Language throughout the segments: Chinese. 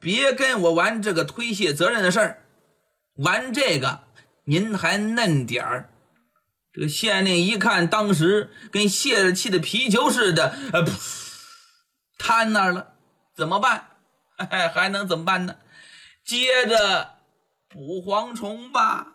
别跟我玩这个推卸责任的事儿，玩这个您还嫩点儿。这个县令一看，当时跟泄了气的皮球似的，瘫那儿了，怎么办？还能怎么办呢？接着捕蝗虫吧。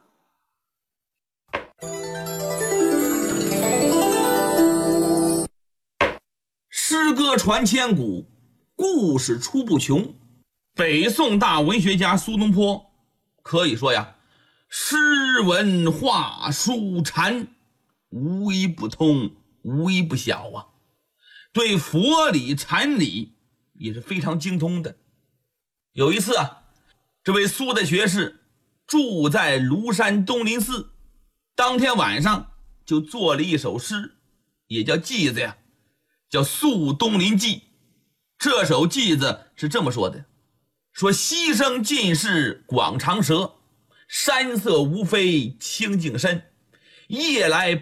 诗歌传千古，故事出不穷。北宋大文学家苏东坡可以说呀，诗文画书禅无一不通，无一不晓啊。对佛理禅理也是非常精通的。有一次啊，这位苏的学士住在庐山东林寺，当天晚上就做了一首诗，也叫偈子呀，叫《宿东林记》。这首偈子是这么说的，说溪声尽是广长舌，山色无非清净身，夜来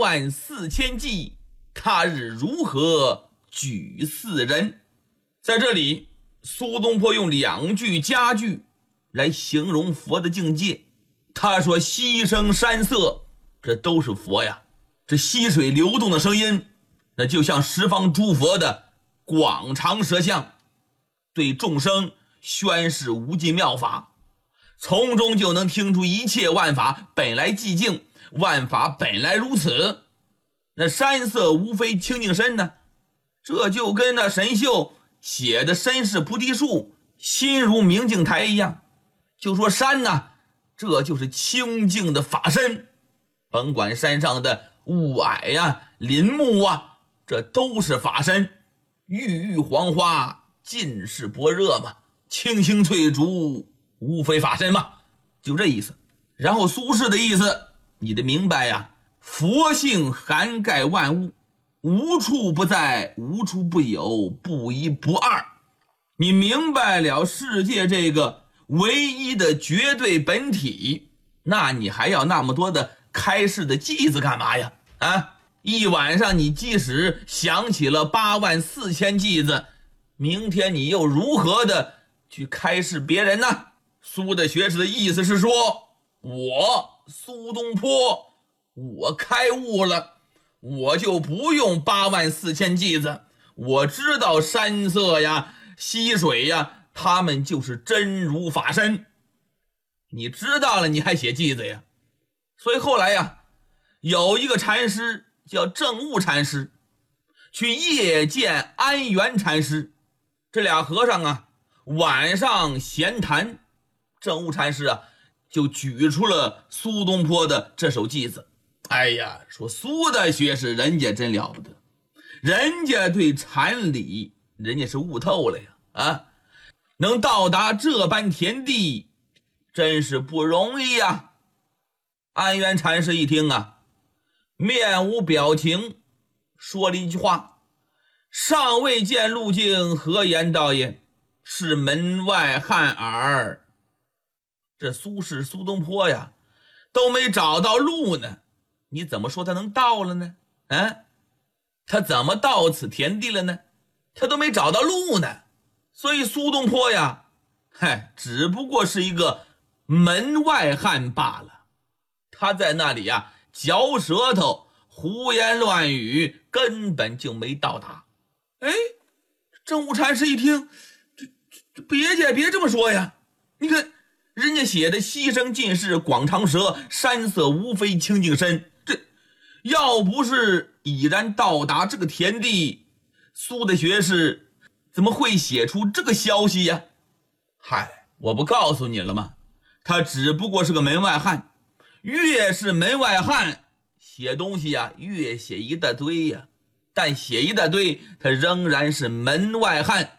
84000骑，他日如何举4人。在这里苏东坡用2句佳句来形容佛的境界。他说溪声山色，这都是佛呀，这溪水流动的声音，那就像十方诸佛的广长舌相，对众生宣示无尽妙法，从中就能听出一切万法本来寂静，万法本来如此。那山色无非清净身呢，这就跟那神秀写的身是菩提树，心如明镜台一样。就说山呢，这就是清净的法身，甭管山上的雾霭呀、林木啊，这都是法身。郁郁黄花尽是般若嘛，青青翠竹无非法身嘛，就这意思。然后苏轼的意思你得明白呀，佛性涵盖万物，无处不在，无处不有，不一不二。你明白了世界这个唯一的绝对本体，那你还要那么多的开示的偈子干嘛呀？一晚上你即使想起了84000偈子，明天你又如何的去开示别人呢？苏的学士的意思是说，我苏东坡我开悟了，我就不用84000偈子，我知道山色呀溪水呀，他们就是真如法身。你知道了你还写偈子呀？所以后来呀，有一个禅师叫证悟禅师，去夜见安元禅师，这俩和尚啊晚上闲谈，证悟禅师啊就举出了苏东坡的这首偈子。哎呀，说苏的学士人家真了不得，人家对禅理人家是悟透了呀，能到达这般田地真是不容易呀。安元禅师一听啊，面无表情，说了一句话，尚未见路径，何言道也？是门外汉耳。这苏东坡呀都没找到路呢，你怎么说他能到了呢？他怎么到此田地了呢？他都没找到路呢。所以苏东坡呀，只不过是一个门外汉罢了。他在那里呀嚼舌头胡言乱语，根本就没到达。证悟禅师一听，别这么说呀，你看人家写的溪声尽是广长舌，山色无非清净身，这要不是已然到达这个田地，苏的学士怎么会写出这个消息呀？我不告诉你了吗？他只不过是个门外汉，越是门外汉写东西呀越写一大堆呀，但写一大堆他仍然是门外汉。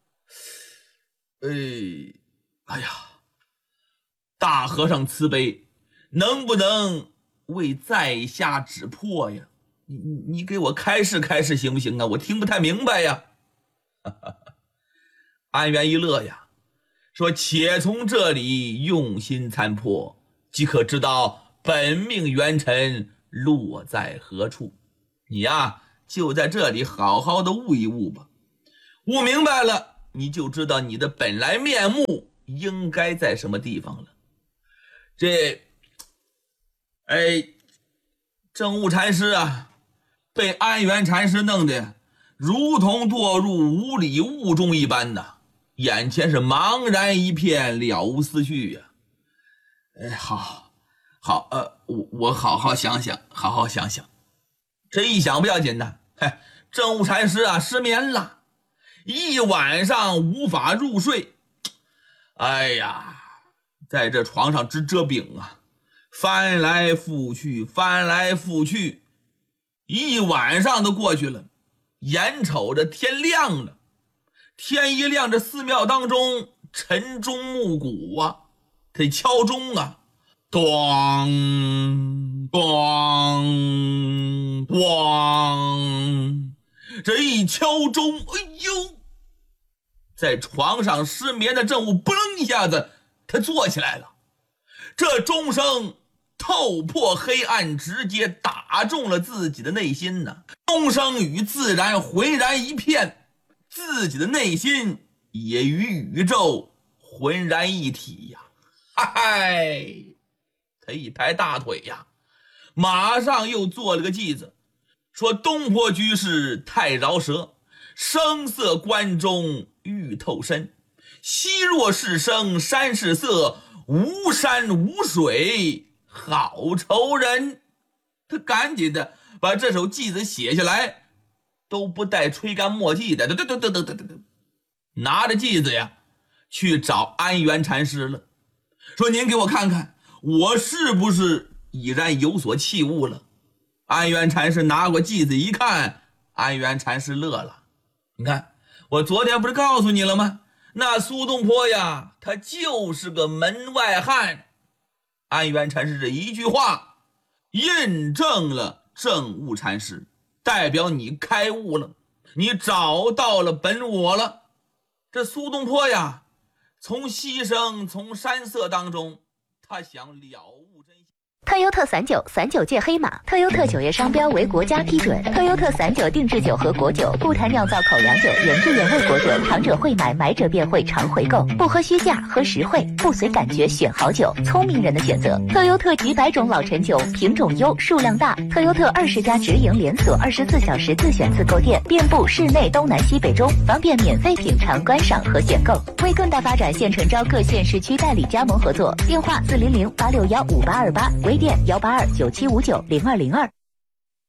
哎呀，大和尚慈悲，能不能为在下指破呀？你给我开示开示行不行啊？我听不太明白呀。安元一乐呀，说且从这里用心参破，即可知道本命元辰落在何处。你呀就在这里好好的悟一悟吧，悟明白了你就知道你的本来面目应该在什么地方了。证悟禅师啊，被安元禅师弄得如同堕入无里雾中一般呐，眼前是茫然一片，了无思绪呀。我好好想想，这一想不要紧的，证悟禅师啊失眠了，一晚上无法入睡。哎呀，在这床上直折饼啊，翻来覆去，一晚上都过去了，眼瞅着天亮了，天一亮，这寺庙当中晨钟暮鼓啊，得敲钟啊，咣咣咣，这一敲钟，哎呦，在床上失眠的证悟嘣一下子他坐起来了，这钟声透破黑暗，直接打中了自己的内心呢。钟声与自然浑然一片，自己的内心也与宇宙浑然一体呀。嗨，他一拍大腿呀，马上又做了个偈子，说东坡居士太饶舌，声色观中欲透身，昔若是声山是色，无山无水好愁人。他赶紧的把这首偈子写下来，都不带吹干墨迹的，拿着偈子呀去找安元禅师了，说您给我看看，我是不是已然有所弃悟了。安元禅师拿过偈子一看，安元禅师乐了，你看我昨天不是告诉你了吗，那苏东坡呀他就是个门外汉。安元禅师这一句话印证了证悟禅师，代表你开悟了，你找到了本我了。这苏东坡呀，从牺牲，从山色当中，他想了悟真相。 特优特散酒，散酒界黑马。特优特酒业商标为国家批准。特优特散酒定制酒和果酒，不谈酿造口粮酒，原汁原味果酒，尝者会买，买者便会常回购。不喝虚价，喝实惠，不随感觉选好酒，聪明人的选择。特优特几百种老陈酒，品种优，数量大。特优特20家直营连锁，24小时自选自购店，遍布市内东南西北中，方便免费品尝、观赏和选购。为更大发展，现诚招各县市区代理加盟合作，电话400-861-5828，微店182-9759-0202。